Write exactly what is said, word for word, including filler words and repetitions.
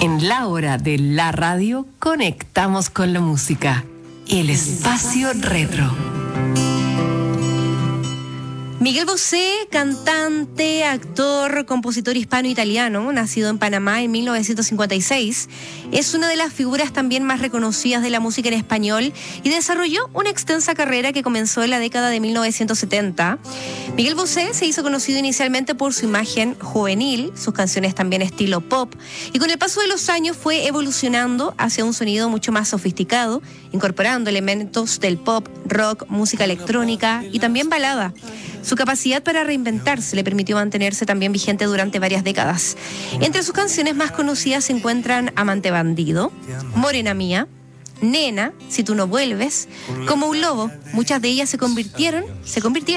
En la hora de la radio, conectamos con la música. El espacio retro. Miguel Bosé, cantante, actor, compositor hispano-italiano, nacido en Panamá en mil novecientos cincuenta y seis, es una de las figuras también más reconocidas de la música en español y desarrolló una extensa carrera que comenzó en la década de mil novecientos setenta. Miguel Bosé se hizo conocido inicialmente por su imagen juvenil, sus canciones también estilo pop, y con el paso de los años fue evolucionando hacia un sonido mucho más sofisticado, incorporando elementos del pop, rock, música electrónica y también balada. Su capacidad para reinventarse le permitió mantenerse también vigente durante varias décadas. Entre sus canciones más conocidas se encuentran Amante Bandido, Morena Mía, Nena, Si Tú No Vuelves, Como un Lobo. Muchas de ellas se convirtieron, se convirtieron